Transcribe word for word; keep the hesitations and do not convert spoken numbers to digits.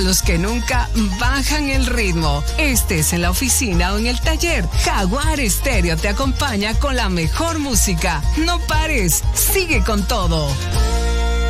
Los que nunca bajan el ritmo. Estés en la oficina o en el taller, Jaguar Estéreo te acompaña con la mejor música. No pares, sigue con todo.